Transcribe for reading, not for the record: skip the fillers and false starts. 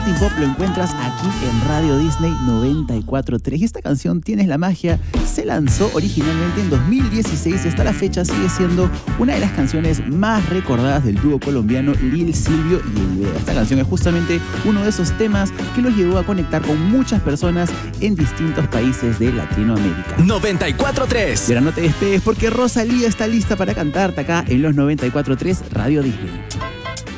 Latin Pop lo encuentras aquí en Radio Disney 94.3. Y esta canción, Tienes la Magia, se lanzó originalmente en 2016 y hasta la fecha sigue siendo una de las canciones más recordadas del dúo colombiano Lil Silvio y El Vega. Esta canción es justamente uno de esos temas que los llevó a conectar con muchas personas en distintos países de Latinoamérica. 94.3. Y ahora no te despegues porque Rosalía está lista para cantarte acá en los 94.3 Radio Disney.